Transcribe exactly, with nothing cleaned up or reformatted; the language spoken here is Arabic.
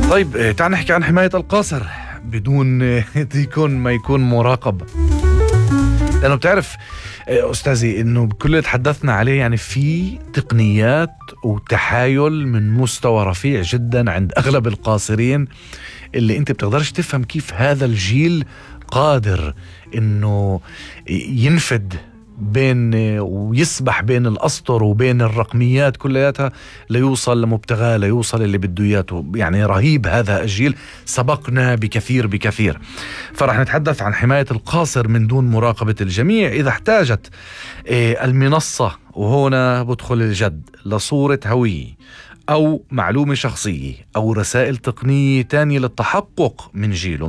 طيب آه، تعال نحكي عن حماية القاصر بدون آه، يكون ما يكون مراقب. لأنه بتعرف آه، أستاذي إنه بكل اللي تحدثنا عليه يعني في تقنيات وتحايل من مستوى رفيع جدا عند أغلب القاصرين، اللي أنت بتقدرش تفهم كيف هذا الجيل قادر إنه ينفد بين ويسبح بين الأسطر وبين الرقميات كلياتها ليوصل لمبتغاه، ليوصل اللي بده اياه. يعني رهيب هذا الجيل، سبقنا بكثير بكثير. فرح نتحدث عن حماية القاصر من دون مراقبة الجميع إذا احتاجت المنصة، وهنا بدخل الجد، لصورة هوية أو معلومة شخصية أو رسائل تقنية تانية للتحقق من جيله.